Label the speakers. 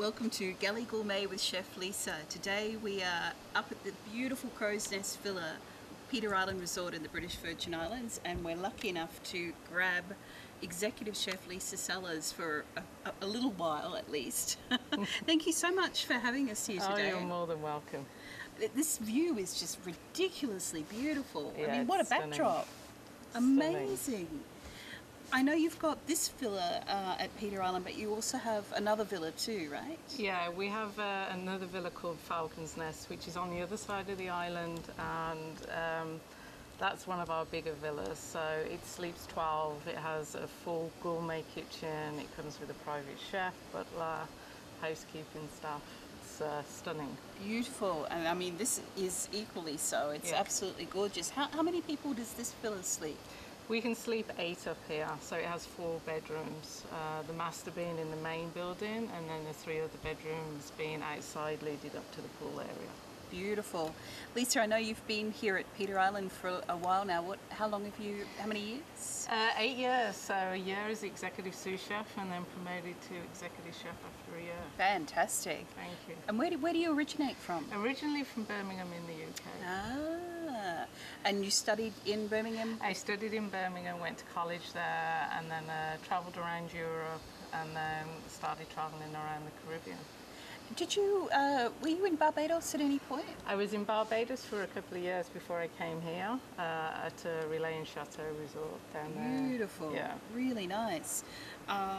Speaker 1: Welcome to Galley Gourmet with Chef Lisa. Today we are up at the beautiful Crow's Nest Villa, Peter Island Resort in the British Virgin Islands, and we're lucky enough to grab Executive Chef Lisa Sellers for a little while at least. Thank you so much for having us here today.
Speaker 2: Oh, you're more than welcome.
Speaker 1: This view is just ridiculously beautiful.
Speaker 2: Yeah,
Speaker 1: I mean, what a
Speaker 2: stunning.
Speaker 1: backdrop. Amazing. I know you've got this villa at Peter Island, but you also have another villa too, right?
Speaker 2: Yeah, we have another villa called Falcon's Nest, which is on the other side of the island, and that's one of our bigger villas. So it sleeps 12, it has a full gourmet kitchen, it comes with a private chef, butler, housekeeping staff. It's stunning.
Speaker 1: Beautiful, and I mean this is equally so. It's absolutely gorgeous. How many people does this villa sleep?
Speaker 2: We can sleep 8 up here, so it has 4 bedrooms, the master being in the main building, and then the 3 other bedrooms being outside leading up to the pool area.
Speaker 1: Beautiful. Lisa, I know you've been here at Peter Island for a while now. How many years?
Speaker 2: 8 years, so a year as executive sous chef and then promoted to executive chef after a year.
Speaker 1: Fantastic.
Speaker 2: Thank you.
Speaker 1: And where do you originate from?
Speaker 2: Originally from Birmingham in the UK.
Speaker 1: Ah, and you studied in Birmingham?
Speaker 2: I studied in Birmingham, went to college there, and then travelled around Europe, and then started travelling around the Caribbean.
Speaker 1: Were you in Barbados at any point?
Speaker 2: I was in Barbados for a couple of years before I came here at a Relais and Chateau resort down there.
Speaker 1: Beautiful.
Speaker 2: Yeah.
Speaker 1: Really nice.